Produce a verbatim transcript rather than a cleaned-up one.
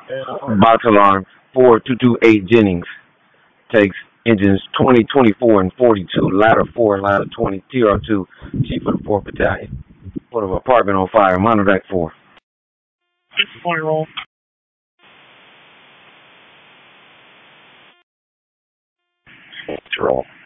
Box alarm four two two eight Jennings takes engines twenty, twenty-four, and forty-two, ladder four, ladder twenty, T R two, Chief of the fourth Battalion. Put an apartment on fire, Monodeck four. Point roll. It's roll.